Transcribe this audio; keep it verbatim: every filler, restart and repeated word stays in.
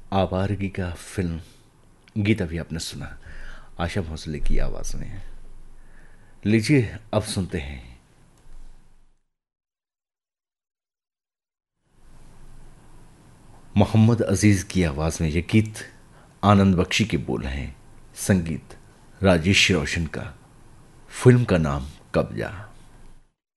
आवारगी का फिल्म गीत अभी आपने सुना, आशा भोसले की आवाज में। लीजिए अब सुनते हैं मोहम्मद अजीज की आवाज में ये गीत। आनंद बख्शी के बोल हैं, संगीत राजेश रोशन का। फिल्म का नाम कब्जा।